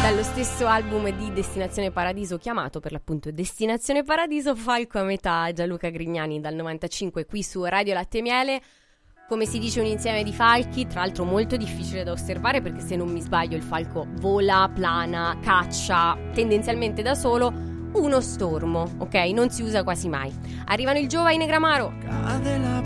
Dallo stesso album di Destinazione Paradiso, chiamato per l'appunto Destinazione Paradiso, Falco a metà, Gianluca Grignani dal 95 qui su Radio Latte e Miele. Come si dice, un insieme di falchi, tra l'altro molto difficile da osservare perché, se non mi sbaglio, il falco vola, plana, caccia tendenzialmente da solo. Uno stormo, ok? Non si usa quasi mai. Arrivano il Giova in Negramaro. Cade la